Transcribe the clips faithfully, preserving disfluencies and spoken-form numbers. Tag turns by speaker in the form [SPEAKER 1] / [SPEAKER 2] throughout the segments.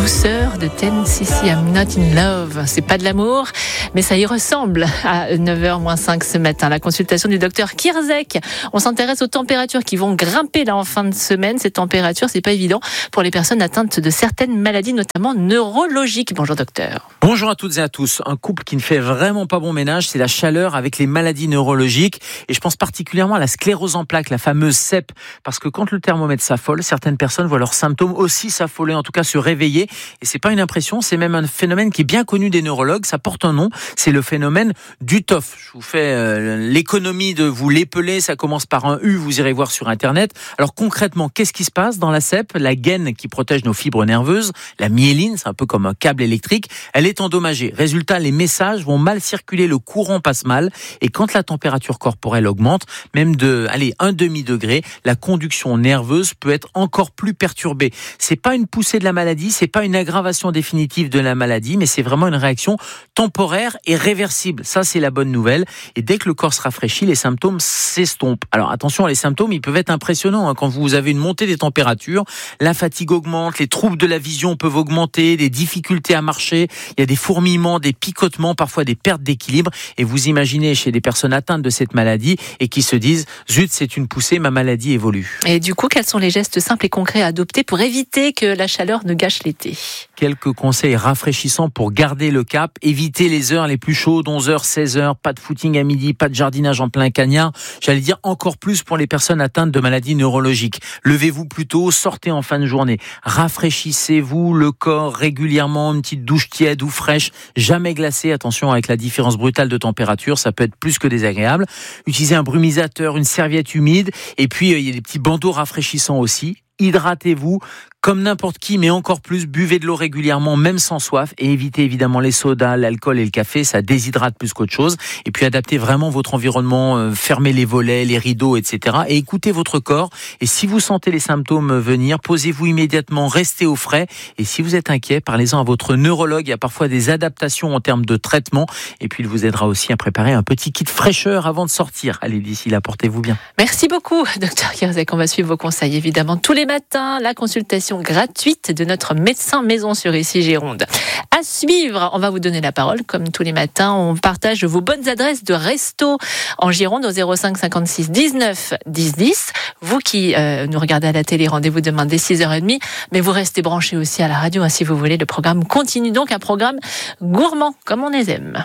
[SPEAKER 1] douceur de Ten C C I'm Not in Love. C'est pas de l'amour, mais ça y ressemble à neuf heures moins cinq ce matin. La consultation du docteur Kirzek. On s'intéresse aux températures qui vont grimper là en fin de semaine. Ces températures, c'est pas évident pour les personnes atteintes de certaines maladies, notamment neurologiques. Bonjour docteur.
[SPEAKER 2] Bonjour à toutes et à tous. Un couple qui ne fait vraiment pas bon ménage, c'est la chaleur avec les maladies neurologiques. Et je pense particulièrement à la sclérose en plaques, la fameuse C E P. Parce que quand le thermomètre s'affole, certaines personnes voient leurs symptômes aussi s'affoler, en tout cas se réveiller. Et c'est pas une impression, c'est même un phénomène qui est bien connu des neurologues. Ça porte un nom, c'est le phénomène du T O F. Je vous fais euh, l'économie de vous l'épeler, ça commence par un U, vous irez voir sur Internet. Alors concrètement, qu'est-ce qui se passe dans la C E P? La gaine qui protège nos fibres nerveuses, la myéline, c'est un peu comme un câble électrique, elle est endommagée. Résultat, les messages vont mal circuler, le courant passe mal. Et quand la température corporelle augmente, même de, allez, un demi-degré, la conduction nerveuse peut être encore plus perturbée. C'est pas une poussée de la maladie, c'est pas une aggravation définitive de la maladie, mais c'est vraiment une réaction temporaire et réversible. Ça, c'est la bonne nouvelle. Et dès que le corps se rafraîchit, les symptômes s'estompent. Alors attention, les symptômes, ils peuvent être impressionnants. Hein. Quand vous avez une montée des températures, la fatigue augmente, les troubles de la vision peuvent augmenter, des difficultés à marcher, il y a des fourmillements, des picotements, parfois des pertes d'équilibre. Et vous imaginez chez des personnes atteintes de cette maladie et qui se disent « Zut, c'est une poussée, ma maladie évolue ».
[SPEAKER 1] Et du coup, quels sont les gestes simples et concrets à adopter pour éviter que la chaleur ne gâche l'été?
[SPEAKER 2] Quelques conseils rafraîchissants pour garder le cap. Évitez les heures les plus chaudes, onze heures, seize heures, pas de footing à midi, pas de jardinage en plein cagnard. J'allais dire encore plus pour les personnes atteintes de maladies neurologiques. Levez-vous plus tôt, sortez en fin de journée. Rafraîchissez-vous le corps régulièrement, une petite douche tiède ou fraîche, jamais glacée. Attention avec la différence brutale de température, ça peut être plus que désagréable. Utilisez un brumisateur, une serviette humide, et puis il y a des petits bandeaux rafraîchissants aussi. Hydratez-vous comme n'importe qui, mais encore plus, buvez de l'eau régulièrement, même sans soif, et évitez évidemment les sodas, l'alcool et le café, ça déshydrate plus qu'autre chose. Et puis adaptez vraiment votre environnement, euh, fermez les volets, les rideaux, et cetera. Et écoutez votre corps. Et si vous sentez les symptômes venir, posez-vous immédiatement, restez au frais. Et si vous êtes inquiet, parlez-en à votre neurologue. Il y a parfois des adaptations en termes de traitement. Et puis il vous aidera aussi à préparer un petit kit fraîcheur avant de sortir. Allez, d'ici là, portez-vous bien.
[SPEAKER 1] Merci beaucoup, docteur Kirzek. On va suivre vos conseils, évidemment, tous les matins. La consultation gratuite de notre médecin maison sur Ici Gironde. À suivre, on va vous donner la parole comme tous les matins. On partage vos bonnes adresses de resto en Gironde au zéro cinq cinquante-six dix-neuf dix dix. Vous qui euh, nous regardez à la télé, rendez-vous demain dès six heures trente, mais vous restez branchés aussi à la radio hein, si vous voulez. Le programme continue donc, un programme gourmand comme on les aime.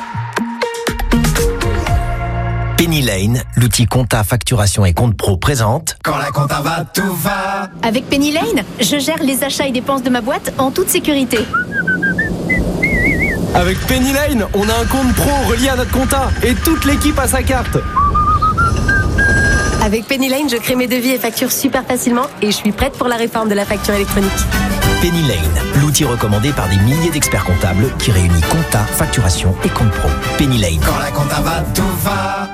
[SPEAKER 3] Penny Lane, l'outil compta, facturation et compte pro présente.
[SPEAKER 4] Quand la compta va, tout va.
[SPEAKER 5] Avec Penny Lane, je gère les achats et dépenses de ma boîte en toute sécurité.
[SPEAKER 6] Avec Penny Lane, on a un compte pro relié à notre compta et toute l'équipe a sa carte.
[SPEAKER 5] Avec Penny Lane, je crée mes devis et factures super facilement et je suis prête pour la réforme de la facture électronique.
[SPEAKER 3] Penny Lane, l'outil recommandé par des milliers d'experts comptables qui réunit compta, facturation et compte pro. Penny Lane.
[SPEAKER 4] Quand la compta va, tout va.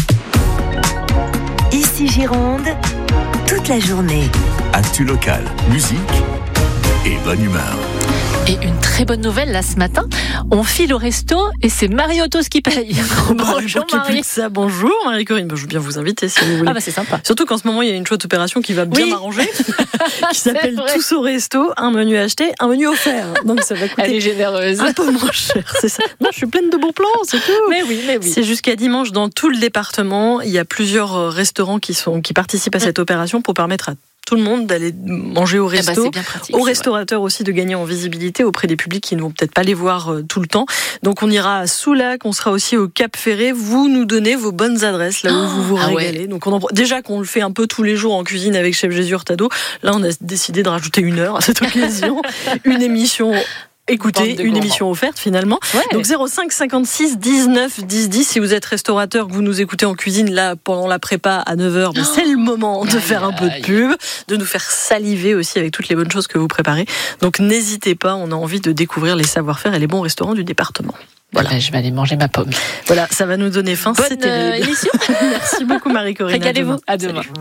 [SPEAKER 7] Ici Gironde, toute la journée.
[SPEAKER 8] Actu locale, musique et bonne humeur.
[SPEAKER 1] Et une très bonne nouvelle là ce matin, on file au resto et c'est Marie-Autos qui paye. Bonjour Marie.
[SPEAKER 9] Ça, bonjour Marie-Corinne, je veux bien vous inviter si vous voulez.
[SPEAKER 1] Ah bah c'est sympa.
[SPEAKER 9] Surtout qu'en ce moment il y a une chouette opération qui va bien
[SPEAKER 1] oui.
[SPEAKER 9] m'arranger, qui s'appelle Tous au resto, un menu acheté, un menu offert. Donc ça va coûter.
[SPEAKER 1] Elle est généreuse.
[SPEAKER 9] Un peu moins cher, c'est ça. Non, je suis pleine de bons plans, c'est tout.
[SPEAKER 1] Mais oui, mais oui.
[SPEAKER 9] C'est jusqu'à dimanche dans tout le département. Il y a plusieurs restaurants qui sont qui participent à cette mmh. opération pour permettre à tout le monde d'aller manger au resto,
[SPEAKER 1] eh ben, bien pratique,
[SPEAKER 9] aux restaurateurs vrai. Aussi de gagner en visibilité auprès des publics qui ne vont peut-être pas les voir tout le temps. Donc on ira à Soulac, on sera aussi au Cap Ferré. Vous nous donnez vos bonnes adresses là où oh, vous vous régalez. Ah ouais. Donc on en... déjà qu'on le fait un peu tous les jours en cuisine avec Chef Jésus Hurtado, là on a décidé de rajouter une heure à cette occasion, une émission. Écoutez, une émission offerte finalement. Ouais. Donc zéro cinq cinquante-six dix-neuf dix dix. Si vous êtes restaurateur, que vous nous écoutez en cuisine là pendant la prépa à neuf heures, mais c'est le moment de aïe, faire un peu de pub, de nous faire saliver aussi avec toutes les bonnes choses que vous préparez. Donc n'hésitez pas, on a envie de découvrir les savoir-faire et les bons restaurants du département. Voilà.
[SPEAKER 1] Ben, je vais aller manger ma pomme.
[SPEAKER 9] Voilà, ça va nous donner faim.
[SPEAKER 1] Bonne
[SPEAKER 9] C'était
[SPEAKER 1] euh, émission.
[SPEAKER 9] Merci beaucoup Marie-Corinne.
[SPEAKER 1] Régalez-vous. À demain.
[SPEAKER 9] À demain.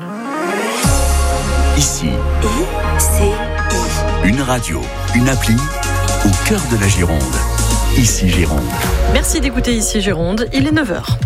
[SPEAKER 8] Ici,
[SPEAKER 7] I C I.
[SPEAKER 8] Une radio, une appli au cœur de la Gironde. Ici Gironde.
[SPEAKER 9] Merci d'écouter Ici Gironde, il est neuf heures.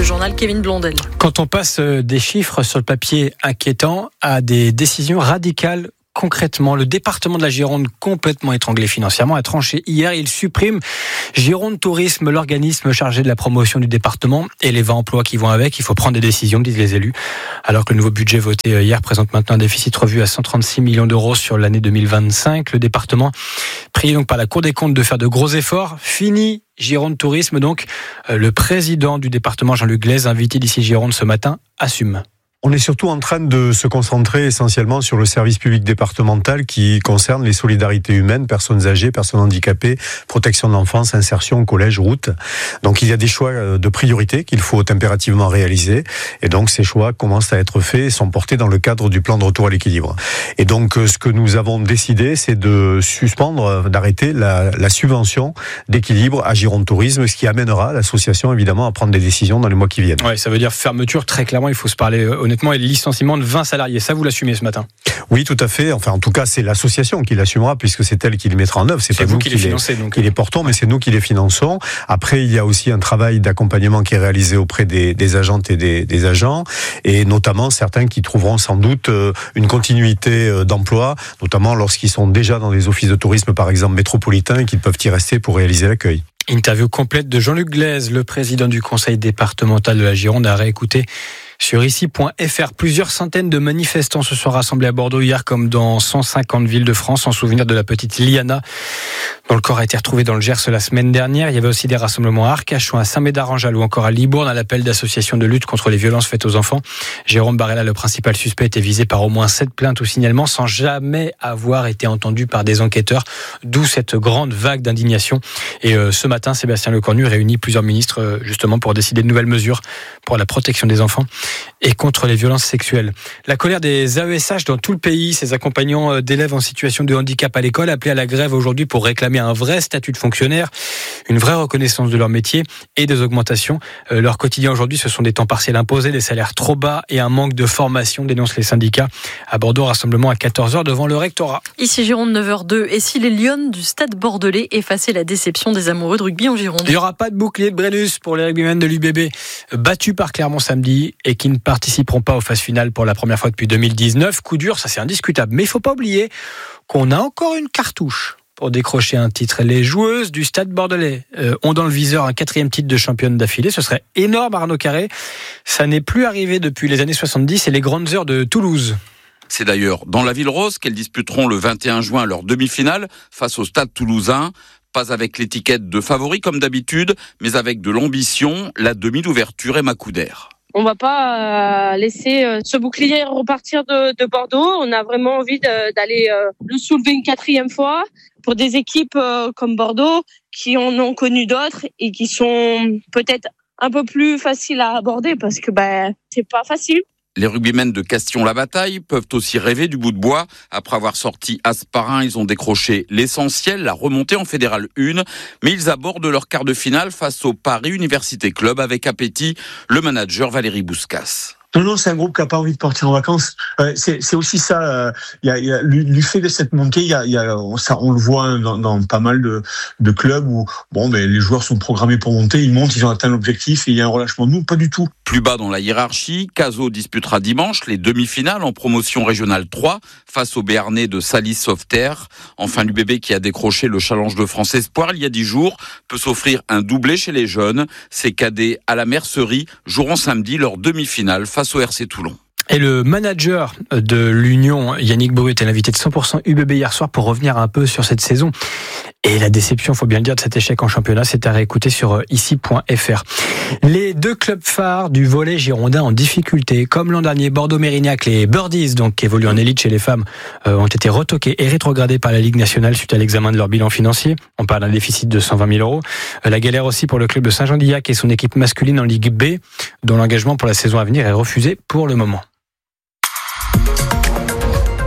[SPEAKER 9] journal Kevin Blondel.
[SPEAKER 10] Quand on passe des chiffres sur le papier inquiétants à des décisions radicales, concrètement, le département de la Gironde, complètement étranglé financièrement, a tranché hier. Il supprime Gironde Tourisme, l'organisme chargé de la promotion du département, et les vingt emplois qui vont avec. Il faut prendre des décisions, disent les élus. Alors que le nouveau budget voté hier présente maintenant un déficit revu à cent trente-six millions d'euros sur l'année deux mille vingt-cinq. Le département, prié donc par la Cour des comptes de faire de gros efforts. Fini Gironde Tourisme, donc. Le président du département, Jean-Luc Glaise, invité d'ici Gironde ce matin, assume.
[SPEAKER 11] On est surtout en train de se concentrer essentiellement sur le service public départemental qui concerne les solidarités humaines, personnes âgées, personnes handicapées, protection de l'enfance, insertion, collège, route. Donc il y a des choix de priorité qu'il faut impérativement réaliser. Et donc ces choix commencent à être faits et sont portés dans le cadre du plan de retour à l'équilibre. Et donc ce que nous avons décidé, c'est de suspendre, d'arrêter la, la subvention d'équilibre à Gironde Tourisme, ce qui amènera l'association évidemment à prendre des décisions dans les mois qui viennent.
[SPEAKER 10] Ouais, ça veut dire fermeture, très clairement, il faut se parler honnêtement, et le licenciement de vingt salariés. Ça, vous l'assumez ce matin?
[SPEAKER 11] Oui, tout à fait. Enfin, en tout cas, c'est l'association qui l'assumera puisque c'est elle qui le mettra en œuvre. C'est, c'est pas nous qui les, financez, les, donc... qui les portons, mais c'est nous qui les finançons. Après, il y a aussi un travail d'accompagnement qui est réalisé auprès des, des agentes et des, des agents, et notamment certains qui trouveront sans doute une continuité d'emploi, notamment lorsqu'ils sont déjà dans des offices de tourisme, par exemple métropolitains, et qu'ils peuvent y rester pour réaliser l'accueil.
[SPEAKER 10] Interview complète de Jean-Luc Glaise, le président du conseil départemental de la Gironde, à réécouter sur ici point f r. Plusieurs centaines de manifestants se sont rassemblés à Bordeaux hier, comme dans cent cinquante villes de France, en souvenir de la petite Liana, dont le corps a été retrouvé dans le Gers la semaine dernière. Il y avait aussi des rassemblements à Arcachon, à Saint-Médard-en-Jalles ou encore à Libourne, à l'appel d'associations de lutte contre les violences faites aux enfants. Jérôme Barella, le principal suspect, était visé par au moins sept plaintes ou signalements sans jamais avoir été entendu par des enquêteurs, d'où cette grande vague d'indignation. Et euh, ce matin, Sébastien Lecornu réunit plusieurs ministres euh, justement pour décider de nouvelles mesures pour la protection des enfants et contre les violences sexuelles. La colère des A E S H dans tout le pays, ces accompagnants d'élèves en situation de handicap à l'école, appelés à la grève aujourd'hui pour réclamer un vrai statut de fonctionnaire, une vraie reconnaissance de leur métier et des augmentations. Euh, leur quotidien aujourd'hui, ce sont des temps partiels imposés, des salaires trop bas et un manque de formation, dénoncent les syndicats. À Bordeaux, rassemblement à quatorze heures devant le rectorat.
[SPEAKER 9] Ici Gironde, neuf heures deux. Et si les Lions du Stade Bordelais effaçaient la déception des amoureux de rugby en Gironde?
[SPEAKER 10] Il n'y aura pas de bouclier de Brennus pour les rugbymen de l'U B B, battus par Clermont samedi et qui ne participeront pas aux phases finales pour la première fois depuis deux mille dix-neuf. Coup dur, ça c'est indiscutable. Mais il ne faut pas oublier qu'on a encore une cartouche pour décrocher un titre. Les joueuses du Stade Bordelais euh, ont dans le viseur un quatrième titre de championne d'affilée. Ce serait énorme, Arnaud Carré. Ça n'est plus arrivé depuis les années soixante-dix et les grandes heures de Toulouse.
[SPEAKER 12] C'est d'ailleurs dans la Ville Rose qu'elles disputeront le vingt et un juin leur demi-finale face au Stade Toulousain. Pas avec l'étiquette de favori comme d'habitude, mais avec de l'ambition. La demi d'ouverture est Macoudère.
[SPEAKER 13] On va pas euh, laisser euh, ce bouclier repartir de, de Bordeaux. On a vraiment envie de, d'aller euh, le soulever une quatrième fois pour des équipes euh, comme Bordeaux qui en ont connu d'autres et qui sont peut-être un peu plus faciles à aborder parce que ben c'est pas facile.
[SPEAKER 12] Les rugbymen de Castillon-la-Bataille peuvent aussi rêver du bout de bois. Après avoir sorti Asparin, ils ont décroché l'essentiel, la remontée en Fédéral un. Mais ils abordent leur quart de finale face au Paris Université Club avec appétit, le manager Valérie Bouscas.
[SPEAKER 14] Non, non, c'est un groupe qui n'a pas envie de partir en vacances. Euh, c'est, c'est aussi ça. Euh, y a, y a, du fait de cette montée, y a, y a, ça, on le voit dans, dans pas mal de, de clubs où bon, ben, les joueurs sont programmés pour monter, ils montent, ils ont atteint l'objectif et il y a un relâchement. Nous, pas du tout.
[SPEAKER 12] Plus bas dans la hiérarchie, Cazaux disputera dimanche les demi-finales en promotion régionale trois face au Béarnais de Salis Sauveterre. Enfin, l'U B B qui a décroché le Challenge de France Espoir il y a dix jours peut s'offrir un doublé chez les jeunes. Ces cadets à la Mercerie joueront samedi leur demi-finale face au R C Toulon.
[SPEAKER 10] Et le manager de l'Union, Yannick Brou, était l'invité de cent pour cent U B B hier soir pour revenir un peu sur cette saison. Et la déception, faut bien le dire, de cet échec en championnat, c'est à réécouter sur ici point f r. Les deux clubs phares du volley girondin en difficulté, comme l'an dernier, Bordeaux-Mérignac, les Birdies, donc qui évoluent en élite chez les femmes, euh, ont été retoqués et rétrogradés par la Ligue nationale suite à l'examen de leur bilan financier. On parle d'un déficit de cent vingt mille euros. Euh, la galère aussi pour le club de Saint-Jean-d'Illac et son équipe masculine en Ligue B, dont l'engagement pour la saison à venir est refusé pour le moment.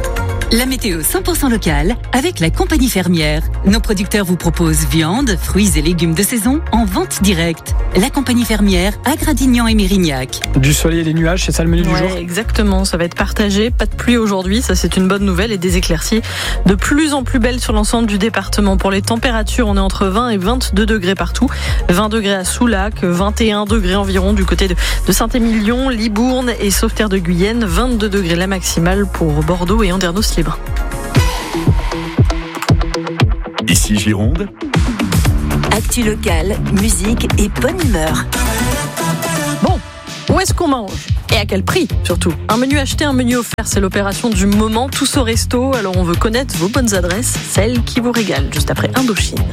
[SPEAKER 15] La météo cent pour cent locale avec la compagnie fermière. Nos producteurs vous proposent viande, fruits et légumes de saison en vente directe. La compagnie fermière à Gradignan et Mérignac.
[SPEAKER 10] Du soleil et des nuages, c'est ça le menu
[SPEAKER 9] ouais,
[SPEAKER 10] du jour ?
[SPEAKER 9] Exactement, ça va être partagé. Pas de pluie aujourd'hui, ça c'est une bonne nouvelle, et des éclaircies de plus en plus belles sur l'ensemble du département. Pour les températures, on est entre vingt et vingt-deux degrés partout. vingt degrés à Soulac, vingt et un degrés environ du côté de, de Saint-Émilion, Libourne et Sauveterre de Guyenne. vingt-deux degrés la maximale pour Bordeaux et Andernos-les-Bains.
[SPEAKER 8] Ici Gironde.
[SPEAKER 7] Actu locale, musique et bonne humeur.
[SPEAKER 9] Bon, où est-ce qu'on mange ? Et à quel prix, surtout ? Un menu acheté, un menu offert, c'est l'opération du moment, tous au resto. Alors on veut connaître vos bonnes adresses, celles qui vous régalent, juste après Indochine.